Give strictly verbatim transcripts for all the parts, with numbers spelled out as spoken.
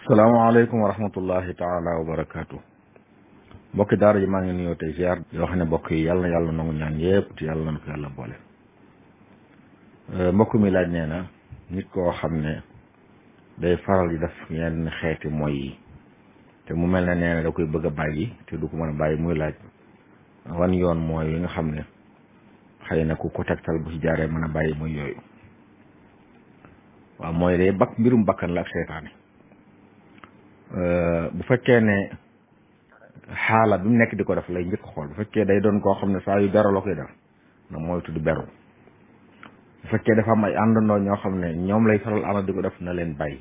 salaamaaleykum wa rahmatullahi taala wa barakaatu. mbokki daara ji maa ngi nuyoo tey ziar yoo xam ne mbokk yi yàlla na yàlla nangu ñaan yëpp te yàlla na ko yàlla boole. mbokk mi laaj nee na nit koo xam ne day faral di def yenn xeeti mooy yi te mu mel ne nee na da koy bëgg a bàyyi te du ko mën a bàyyi muy laaj wan yoon mooy yi nga xam ne xëy na ku ko tegtal bu ci jaaree mën a bàyyi muy yooyu. waaw mooy day bakk mbirum bakkan la ak seytaane. bu fekkee ne xaala bi mu nekk di ko def lay njëkk xool bu fekkee day doon koo xam ne saa yu beru la koy def na mooy tudd beru. bu fekkee dafa am ay àndandoo ñoo xam ne ñoom lay faral ànd di ko def na leen bàyyi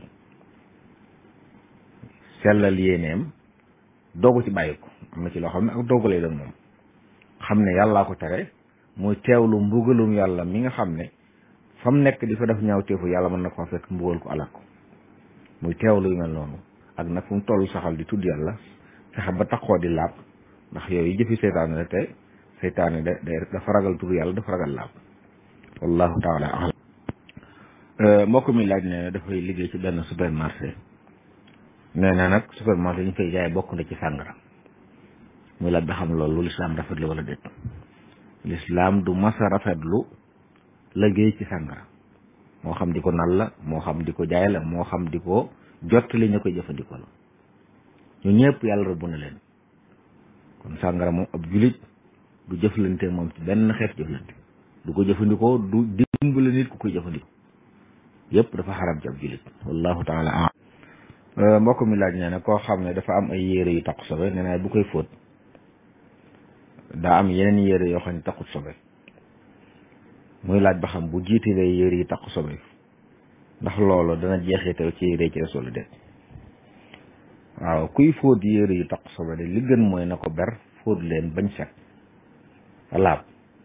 sellal yéeneem doogu ci bàyyi ko am na ci loo xam ne ak doogu lay doon moom xam ne yàllaa ko tere muy teewlu mbugalum yàlla mi nga xam ne fa mu nekk di fa def ñaaw teefu yàlla mën na ko fekk mbugal ko alak ko muy teewlu yu mel noonu ak nag fu mu toll saxal di tudd yàlla fexe ba taxoo di laab ndax yooyu jëfi seytaane la te seytaane da dafa ragal tudd yàlla dafa ragal laab wallahu taala alam. mbokk mi laaj ne dafay liggéey ci benn supermarché nee na nag supermarché ñu fay jaay bokk na ci sàngara muy laaj ba xam loolu lu lislaam rafetlu wala déet. lislaam du masa rafetlu liggéey ci sàngara moo xam di ko nal la moo xam di ko jaay la moo xam di ko jot li ñu koy jëfandikoo la ñu ñëpp yàlla rëbb na leen kon sàngara moom ab julit du jëflante moom ci benn xeet jëflante du ko jëfandikoo du dimbali nit ku koy jëfandikoo yëpp dafa xaram ci ab julit wallahu taala alam. mbokk mi laaj nee na koo xam ne dafa am ay yére yu taqu sobe nee na bu koy fóot daa am yeneen yére yoo xam ne taqut sobe muy laaj ba xam bu jiitalee yére yi taqu sobe ndax loolu dana jeexital ci yére ci des wala déet. waaw kuy fóot yére yu taq sobe de li gën mooy na ko ber fóot leen bañ set laab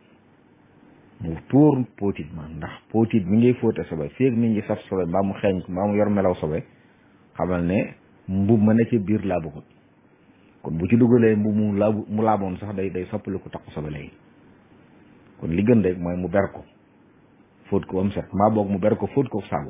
mu tuur póotit ma ndax póotit mi ngay fóote sobe fii ak mi ngi saf sobe mbaa mu xeeñ mbaa mu yor melaw sobe xamal ne mbub ma ne ci biir laabugut kon bu ci dugalee mbub mu laabu mu laaboon sax day day soppali ko taq sobe léegi kon li gën rek mooy mu ber ko fóot ko ba mu set mbaa boog mu ber ko fóot ko saabu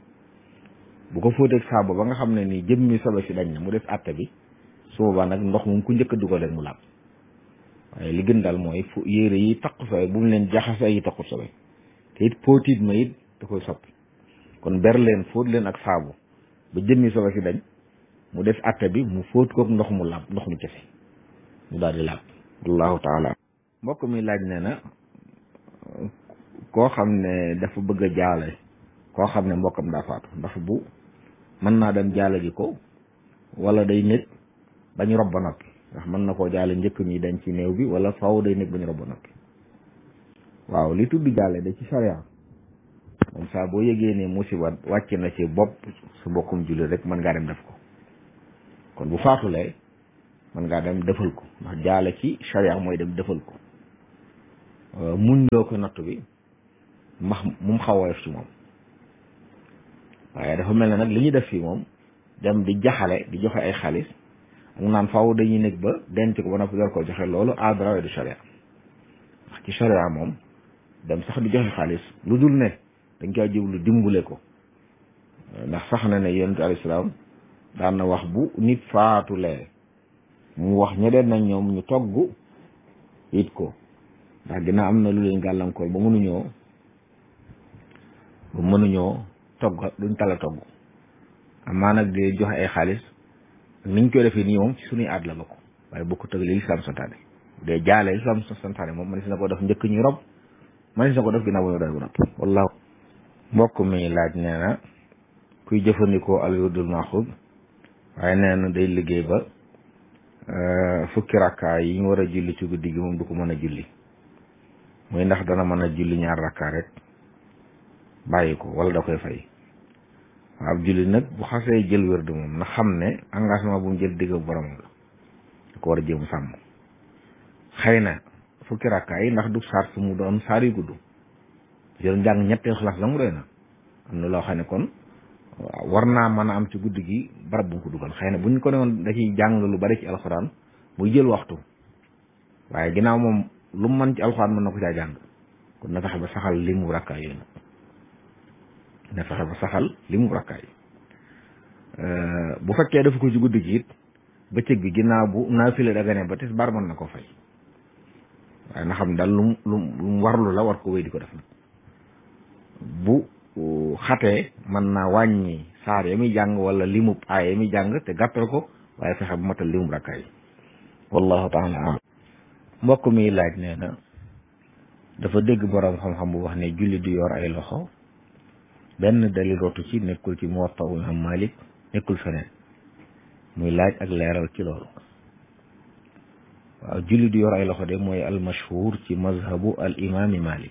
bu ko fóoteeg saabu ba nga xam ne nii jëmmi sobe si dañ na mu def àtte bi su boobaa nag ndox moom ku njëkk a dugal rek mu laab waaye li gën daal mooy fu yére yi taq sobe bu mu leen jaxase yi taqut sobe te it póotit ma it da koy soppi kon ber leen fóot leen ak saabu ba jëmmi sobe si dañ mu def àtte bi mu fóot kook ndox mu laab ndox mu kese mu daal di laab wallahu taala. mbokk mi laaj ne na koo xam ne dafa bëgg a jaale koo xam ne mbokkam daa faatu ndax bu mën naa dem jaale ji ko wala day nekk bañ rob ba noppi ndax mën na koo jaale njëkk ñi dañ ci néew bi wala faaw day nekk bañ rob ba noppi. waaw li tudd jaale da ci sariya moom saa boo yëgee ne musiba wàcc na ci bopp su mbokkum julli rek mën ngaa dem def ko kon bu faatulee mën ngaa dem defal ko ndax jaale ci sariya mooy dem defal ko muñ loo ko natt bi max mum xaw a def ci moom waaye dafa mel ne nag li ñuy def fii moom dem di jaxale di joxe ay xaalis ak naan faaw dañuy nekk ba denc ko ba noppi door ko joxe loolu aadara du sharia ndax ci sharia moom dem sax di joxe xaalis lu dul ne dañ koy jublu dimbule ko ndax sax na ne yonent alayhi salaam daan na wax bu nit faatulee mu wax ñeneen nag ñoom ñu togg it ko ndax dina am na lu leen gàllankoor ba mënuñoo ba mënuñoo togg duñ tala togg amaa nag di joxe ay xaalis niñ koy defee nii moom ci suñuy aad la bokk waaye bokku tëg li lislaam santaane de jaale lislaam santaane moom man si na ko def njëkk ñuy rob man si na ko def ginnaaw bu ñu doy bu nopp wallaahu. mbokk mi laaj nee na kuy jëfandikoo al wirdul maxuud waaye nee na day liggéey ba fukki rakkaa yi ñu war a julli ci guddi gi moom du ko mën a julli muy ndax dana mën a julli ñaar rakkaa rek bàyyi ko wala da koy fay. waaw ab julli nag bu xasee jël wérdu moom na xam ne engagement bu mu jël digg borom la da ko war a jéem sàmm xëy na fukki rakkaa yi ndax du saar su mu doon saar yu gudd jël njàng ñetti xalaas la mu doy na am na loo xam ne kon war naa mën a am ci guddi gi barab bu mu ko dugal xëy na bu ñu ko ne woon da ciy jàng lu bari ci alxuraan muy jël waxtu waaye ginnaaw moom lu mu mën ci alxuraan mën na ko caa jàng kon na fexe ba saxal li mu rakkaa yooyu na fexe ba saxal li mu rakkaay bu fekkee dafa ko ci guddi gi it bëccëg bi ginnaaw bu naafila dagane ba tisbaar mën na ko fay waaye na xam daal lu mu lu mu warlu la war ko wéy di ko def nag bu xatee mën naa wàññi saar ya muy jàng wala limub aay ya muy jàng te gàttal ko waaye fexe bu matal limub rakkaay wallahu taala alam mbokk mi laaj nee na dafa dégg boroom xam-xam bu wax ne julli du yor ay loxo benn dalil rotu ci nekkul ci Muwatta Imam Malik nekkul feneen muy laaj ak leeral ci loolu waaw julli du yor ay loxo de mooy al mashhur ci mazhabu al imami Malik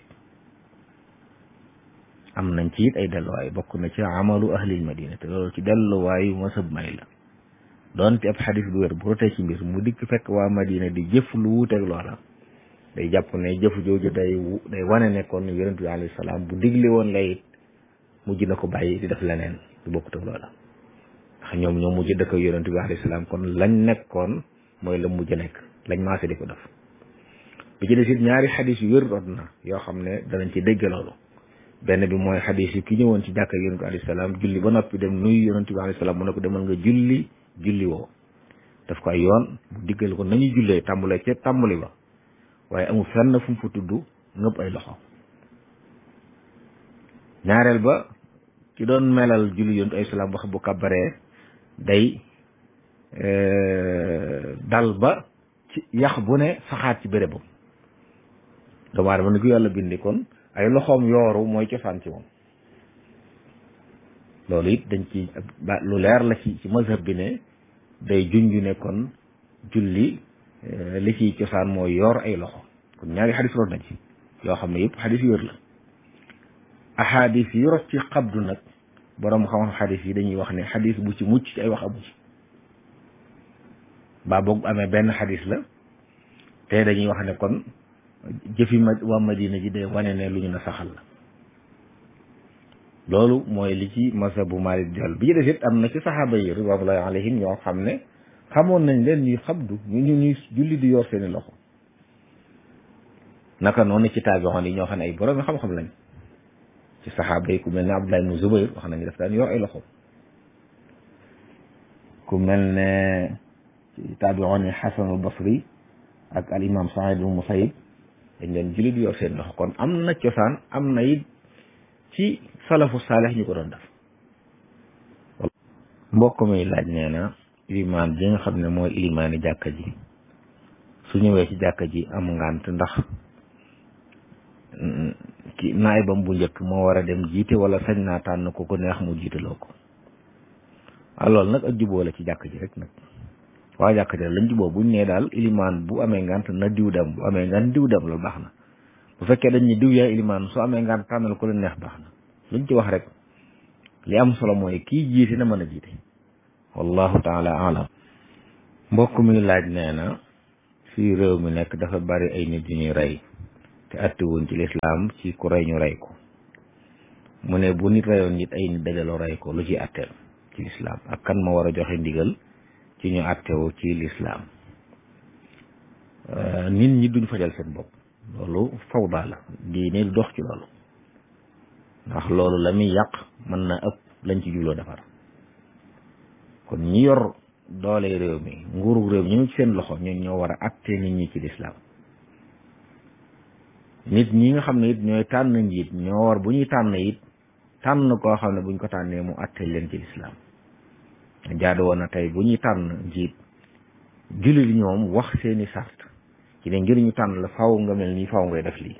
am nañ ci it ay delluwaay bokk na ci amalu ahlil madina te loolu ci delluwaayu masab may la doonte ab xadis bu wér bu rotee ci mbir mu dikk fekk waa madina di jëf lu wuuteeg loola day jàpp ne jëf jooju day day wane ne kon yonent bi alayhi salaam bu digle woon la it mujj na ko bàyyi di def leneen du bokkut ak loola ndax ñoom ñoom mujj dëkk yonent bi alayhi salaam kon lañ nekkoon mooy la mujj nekk lañ maase di ko def bi ci des it ñaari xadis yu wér rot na yoo xam ne danañ ci dégg loolu benn bi mooy xadis yi ki ñëwoon ci jàkka yonent bi alayhi salaam julli ba noppi dem nuyu yonent bi alayhi salaam mu ne ko demal nga julli julli woo daf ko ay yoon bu diggal ko nañu jullee tàmbalee ca tàmbali ba waaye amul fenn fu mu fa tudd ngëpp ay loxo ñaareel ba ki doon melal julli yonent ay salaam wax bu kabaree day dal ba ci yax bu ne saxaat ci bérébam doomu aadama ni ko yàlla bindi kon ay loxoom yooru mooy cosaan ci moom loolu it dañ ci ba lu leer la ci ci mazhab bi ne day junju ne kon julli li ciy cosaan mooy yor ay loxo kon ñaari xadis root nañ ci yoo xam ne yëpp xadis yu wér la ahadis yi rot ci xabdu nag borom xam xadis yi dañuy wax ne xadis bu ci mucc ci ay wax amu ci baa boog amee benn xadis la te dañuy wax ne kon jëfi ma waa Madina ji day wane ne lu ñu na saxal la loolu mooy li ci mazhabu Maalik jàll bi ci des it am na ci saxaaba yi ridwanullahi alayhim ñoo xam ne xamoon nañ leen ñuy xabdu ñu ñu ñuy julli di yor seeni loxo naka noonu ci taabi'oon yi ñoo xam ne ay borom xam-xam lañ ci saxaaba yi ku mel ne Abdullah ibn Zubayr wax nañu daf daan yor ay loxo ku mel ne ci taabi'oon yi Hasan al-Basri ak al imam Saïd ibn Musayyib dañ leen julli di yor seen loxo kon am na cosaan am na it ci salafu saalih ñu ko doon def mbokk mi laaj nee na ilimaan ji nga xam ne mooy ilimaani jàkka ji su ñëwee ci jàkka ji am ngànt ndax ki naayibam bu njëkk moo war a dem jiite wala sañ naa tànn ko ko neex mu jiitaloo ko ah loolu nag ak juboo la ci jàkka ji rek nag waa jàkka ji lañ juboo buñ nee daal ilimaan bu amee ngànt na diw dem bu amee ngànt diw dem loolu baax na bu fekkee dañ ne diw yaay ilimaan su amee ngànt tànnal ko lu neex baax na luñ ci wax rek li am solo mooy kii jiite na mën a jiite wallahu taala alam mbokk mi laaj nee na fii réew mi nekk dafa bari ay nit yu ñuy rey te attiwuñ ci lislaam ci ku rey ñu rey ko mu ne bu nit reyoon nit ay nit dajaloo rey ko lu ci atteel ci lislaam ak kan ma war a joxe ndigal ci ñu attewu ci lislaam nit ñi duñ fajal seen bopp loolu fawda la diine du dox ci loolu ndax loolu la muy yàq mën na ëpp lañ ci jubloo defar kon ñi yor doole réew mi nguuru réew mi ñu ci seen loxo ñun ñoo war a atte nit ñi ci lislaam nit ñi nga xam ne it ñooy tànn njiit ñoo war bu ñuy tànn it tànn koo xam ne buñ ko tànnee mu atte leen ci lislaam jaadu woon na tey bu ñuy tànn njiit jullit ñoom wax seeni sart ci ne ngir ñu tànn la faw nga mel nii faw ngay def lii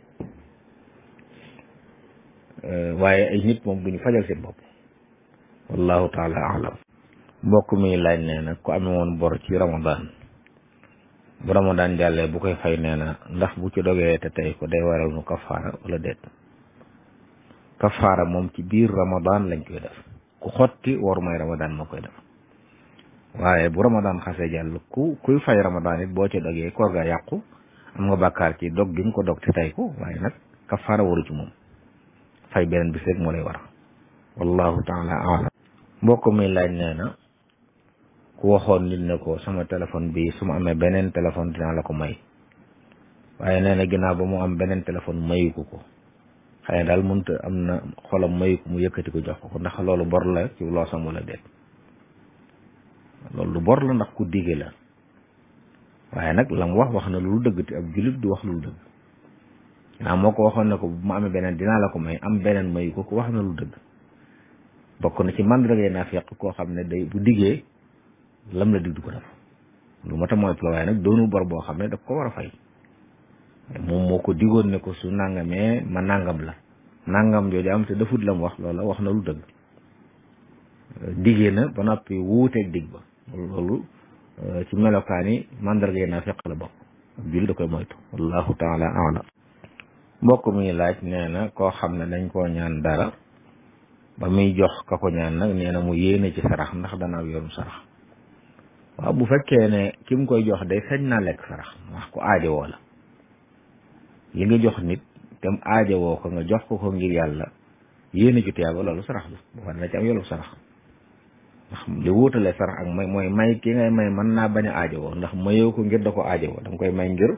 waaye ay nit moom duñu fajal seen bopp wallahu taala alam mbokk mi laaj nee na ku amee woon bor ci ramadan bu ramadan jàllee bu koy fay nee na ndax bu ci dogee te tey ko day waral nu kafaara wala déet kafaara moom ci biir ramadan lañ koy def ku xotti war may ramadan moo koy def waaye bu ramadan xasee jàll ku kuy fay ramadan it boo ci dogee koor ga yàqu am nga bàkkaar ci dog gi nga ko dog te tey ko waaye nag kafaara waru ci moom fay beneen bis rek moo lay war wallahu taala alam mbokk mi laaj nee na ku waxoon nit ne ko sama téléphone bi su ma amee beneen téléphone dinaa la ko may waaye nee na ginnaaw ba mu am beneen téléphone mayu ko ko xëy na daal mënut am na xolam mayu ko mu yëkkati ko jox ko ko ndax loolu bor la ci loosam wala déet loolu lu bor la ndax ku dige la waaye nag la mu wax wax na lu dëgg te ab jullit du wax lu dëgg naa moo ko waxoon ne ko bu ma amee beneen dinaa la ko may am beneen mayu ko ko wax na lu dëgg bokk na ci mandargay naafiq koo xam ne day bu diggee lam la dig du ko def lu ma ta mooy la waaye nag doonu bor boo xam ne daf ko war a fay moom moo ko digoon ne ko su nangamee ma nangam la nangam jooju am te defut la mu wax loola wax na lu dëgg diggee na ba noppi wuuteeg dig ba loolu ci melokaani mandargay naafiq la bokk ab jullit da koy moytu wallahu taala a'lam mbokk mi laaj nee na koo xam ne dañ koo ñaan dara ba muy jox ka ko ñaan nag nee na mu yéene ci sarax ndax dana yorum sarax waaw bu fekkee ne ki mu koy jox day sañ naa lekk sarax wax ko aajowoo la li nga jox nit te mu aajowoo ko nga jox ko ko ngir yàlla yéene ci tiyaaba loolu sarax la bu war na ci am yoolu sarax ndax li wuutale sarax ak may mooy may ki ngay may mën naa bañ a aajowoo ndax mayoo ko ngir da ko aajowoo da nga koy may ngir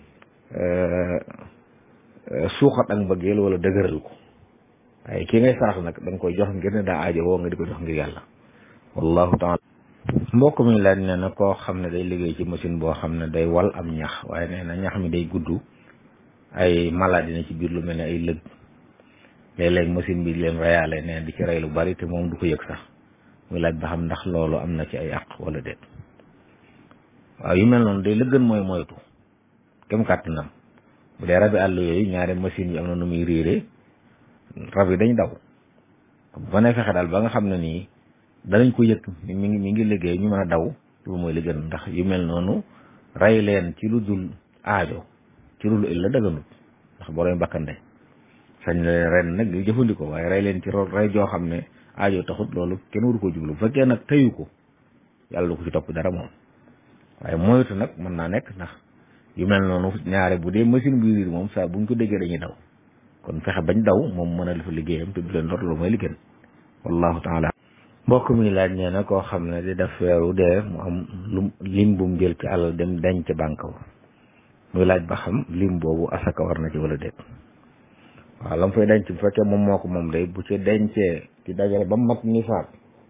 suuxat ak mbëggeel wala dëgëral ko waaye ki ngay sarax nag da nga koy jox ngir ne daa aajowoo nga di ko jox ngir yàlla wallahu taala mbokk mi laaj nee na koo xam ne day liggéey ci machine boo xam ne day wal am ñax waaye nee na ñax mi day gudd ay maladie na ci biir lu mel ne ay lëg léeg-léeg machine bi leen reyaale nee di ci rey lu bari te moom du ko yëg sax muy laaj ba xam ndax loolu am na ci ay àq wala déet waaw yu mel noonu day lëggan mooy moytu kem kàttanam bu dee rabi àll yooyu ñaari machine yi am na nu muy réeree rab yi dañ daw ba ne fexe daal ba nga xam ne nii danañ ko yëg mi ngi mi ngi liggéey ñu mën a daw loolu mooy li gën ndax yu mel noonu rey leen ci lu dul aajo ci lu dul la dëgganut ndax boo leen bakkande sañ la ren nag di jëfandikoo waaye rey leen ci ro rey joo xam ne aajo taxut loolu kenn waru ko jublu bu fekkee nag teyu ko yàlla du ko ci topp dara moom waaye moytu nag mën naa nekk ndax yu mel noonu ñaare bu dee machine buy riir moom saa buñ ko déggee dañuy daw kon fexe bañ daw moom mën a dafa liggéeyam te du leen lor loolu mooy li gën wallahu taala mbokk mi laaj nee na koo xam ne di def weeru dee mu am lu lim bu mu jël ci alal dem denc banque ba muy laaj ba xam lim boobu asaka war na ci wala déet waaw la mu fay denc bu fekkee moom moo ko moom day bu ci dencee ci dajale ba mat nisaab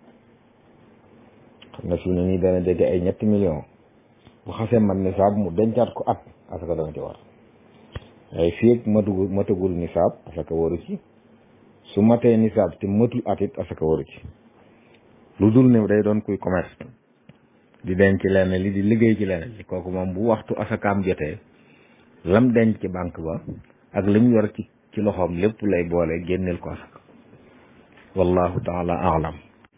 xam nga fi ne nii dana jege ay ñetti millions bu xasee mat nisaab mu dencaat ko at asaka dana ci war waaye fii ak matugul matagul nisaab asaka waru ci su matee nisaab te matul at it asaka waru ci lu dul ne day doon kuy commerce di denc lenn li di liggéey ci lenn li kooku moom bu waxtu asakaam jotee lam denc ci banque ba ak li mu yor ci ci loxoom lépp lay boole génneel ko asaka wallahu taala alam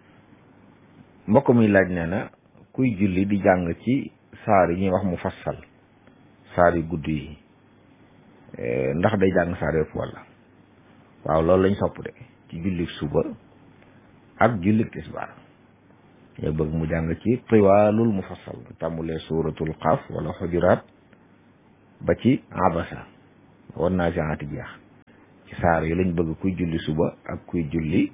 mbokk mi laaj nee na kuy julli di jàng ci saar yi ñuy wax mu fassal saar yu gudd yi ndax day jàng saar yëpp wala waaw loolu lañ sopp de ci jullik suba ak jullik tisbaar yow bëgg mu jàng ci tiwaalul mufassal tàmmulee suuratul xaaf wala xujuraat ba ci abasa wan naa si ati jeex ci saar yi lañ bëgg kuy julli suba ak kuy julli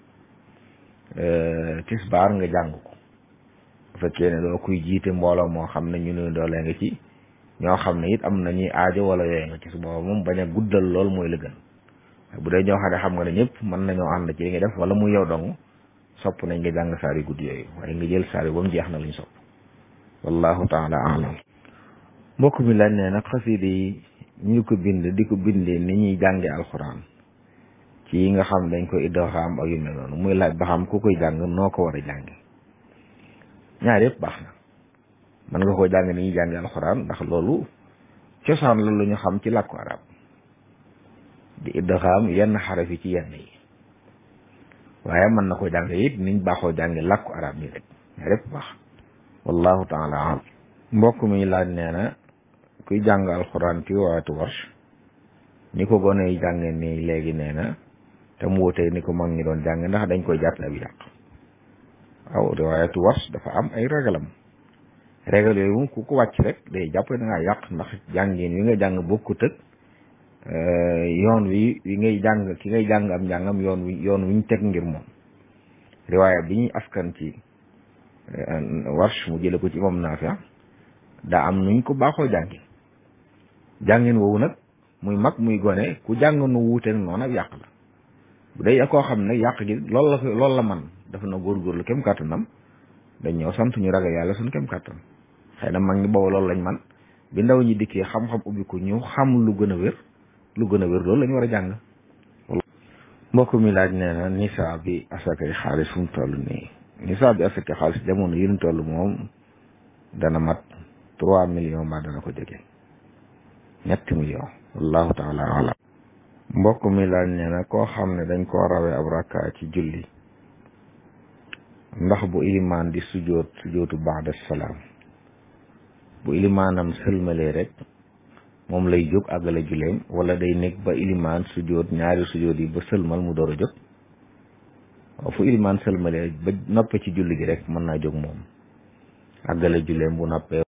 tisbaar nga jàng ko bu fekkee ne doo kuy jiite mbooloo moo xam ne ñu ne doolee nga ci ñoo xam ne it am na ñuy aajo wala yooyu nga ci su booba moom bañ a guddal lool mooy la gën bu dee ñoo xam ne xam nga ne ñëpp mën nañoo ànd ci li nga def wala mu yow dong sopp nañ nga jàng saar yu gudd yooyu waaye nga jël saar yi ba mu jeex na lañ sopp wallahu taala alam mbokk mi laaj nee nag xasida yi ñu ko bind di ko bindee ni ñuy jànge alxuraan ci yi nga xam dañ koy idgaam ak yu mel noonu muy laaj ba xam ku koy jàng noo ko war a jànge ñaar yëpp baax na mën nga koo jàng ni ñuy jànge alxuraan ndax loolu cosaan la lu ñu xam ci làkku arab di idgaam yenn xaraf yi ci yenn yi waaye mën na ko jàng it niñ baaxoo jànge làkku arab nii rek ñaar yëpp baax wallahu taala alam mbokk mi laaj nee na kuy jàng alxuraan ci waatu warsh ni ko gone yi jànge nii léegi nee na te mu wutee ni ko mag ñi doon jàng ndax dañ koy jàpp ab yàq waaw riwaayatu warsh dafa am ay ragalam régal yooyu moom ku ko wàcc rek day jàpp da ngaa yàq ndax jàngin wi nga jàng bokkut ak yoon wi wi ngay jàng ki ngay jàng am njàngam yoon wi yoon wi ñu teg ngir moom riwaaya bi ñuy askan ci warsh mu jële ko ci imam Naafi daa am nuñ ko baaxoo jàngi jàngin woowu nag muy mag muy gone ku jàng nu wuuteeg noonu ak yàq la bu dee koo xam ne yàq gi loolu la loolu la man dafa na góorgóorlu kem kàttanam dañ ñëw sant ñu ragal yàlla suñ kem kàttan xëy na mag ñi boobu loolu lañ man bi ndaw ñi dikkee xam-xam ubbi ko ñu xam lu gën a wér lu gën a wér loolu la ñu war a jàng. mbokk mi laaj nee na nisaa bi asakay xaalis fu mu toll nii nisaa bi asakay xaalis jamono yi ñu toll moom dana mat trois millions mbaa dana ko jege ñetti millions wallahu taala alam. mbokk mi laaj nee na koo xam ne dañ koo rawee ab rakka ci julli ndax bu ilimaan di sujoot sujootu ba'da salaam bu ilimaanam sëlmalee rek moom lay jóg àggale julleem wala day nekk ba ilimaan sujoot ñaari sujoot yi ba sëlmal mu door a jóg waaw fu ilimaan sëlmalee ba noppee ci julli gi rek mën naa jóg moom àggale julleem bu noppee